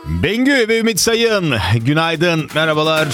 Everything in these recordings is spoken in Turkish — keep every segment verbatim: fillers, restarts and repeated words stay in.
Bengü ve Ümit Sayın, günaydın, merhabalar.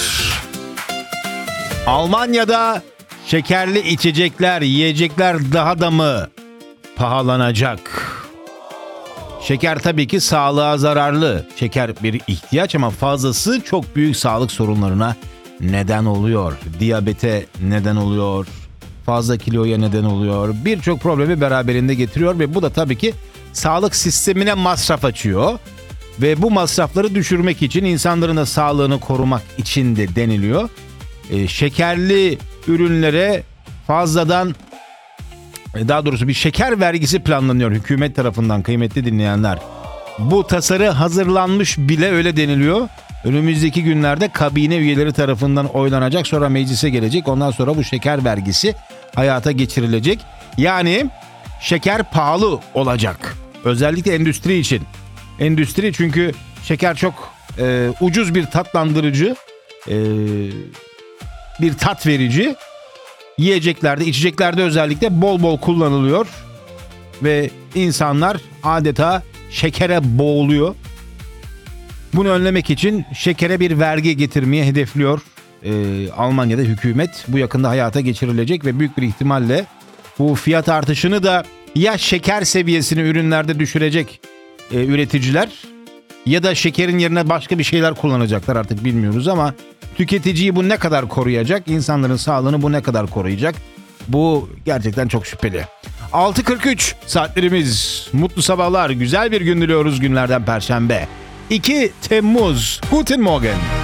Almanya'da şekerli içecekler, yiyecekler daha da mı pahalanacak? Şeker tabii ki sağlığa zararlı. Şeker bir ihtiyaç ama fazlası çok büyük sağlık sorunlarına neden oluyor. Diyabete neden oluyor. Fazla kiloya neden oluyor. Birçok problemi beraberinde getiriyor ve bu da tabii ki sağlık sistemine masraf açıyor. Ve bu masrafları düşürmek için, insanların da sağlığını korumak için de deniliyor. E, şekerli ürünlere fazladan, daha doğrusu bir şeker vergisi planlanıyor hükümet tarafından, kıymetli dinleyenler. Bu tasarı hazırlanmış bile, öyle deniliyor. Önümüzdeki günlerde kabine üyeleri tarafından oylanacak, sonra meclise gelecek. Ondan sonra bu şeker vergisi hayata geçirilecek. Yani şeker pahalı olacak. Özellikle endüstri için. Endüstri çünkü şeker çok e, ucuz bir tatlandırıcı, e, bir tat verici. Yiyeceklerde, içeceklerde özellikle bol bol kullanılıyor. Ve insanlar adeta şekere boğuluyor. Bunu önlemek için şekere bir vergi getirmeye hedefliyor e, Almanya'da hükümet. Bu yakında hayata geçirilecek ve büyük bir ihtimalle bu fiyat artışını da ya şeker seviyesini ürünlerde düşürecek e, üreticiler ya da şekerin yerine başka bir şeyler kullanacaklar, artık bilmiyoruz ama tüketiciyi bu ne kadar koruyacak, insanların sağlığını bu ne kadar koruyacak, bu gerçekten çok şüpheli. altı kırk üç saatlerimiz, mutlu sabahlar, güzel bir gün diliyoruz, günlerden Perşembe iki Temmuz. Guten Morgen.